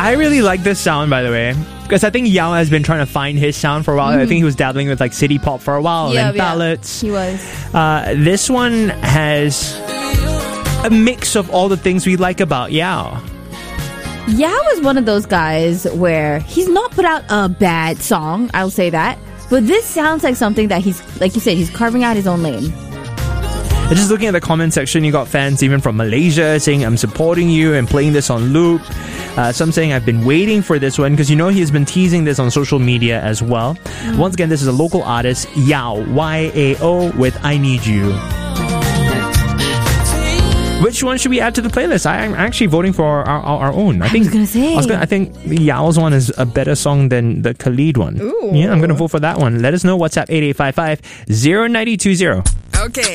I really like this sound, by the way, because I think Yao has been trying to find his sound for a while. I think he was dabbling with like city pop for a while, and then ballads. He was. This one has a mix of all the things we like about Yao. Yao is one of those guys where he's not put out a bad song, I'll say that. But this sounds like something that he's, like you said, he's carving out his own lane. Just looking at the comment section, you got fans even from Malaysia saying, I'm supporting you and playing this on loop. Some saying, I've been waiting for this one, because he's been teasing this on social media as well. Once again, this is a local artist, Yao, Y-A-O, with I Need You. Which one should we add to the playlist? I'm actually voting for our own. I think Yao's one is a better song than the Khalid one. Ooh. Yeah, I'm going to vote for that one. Let us know. WhatsApp 8855 0920. Okay.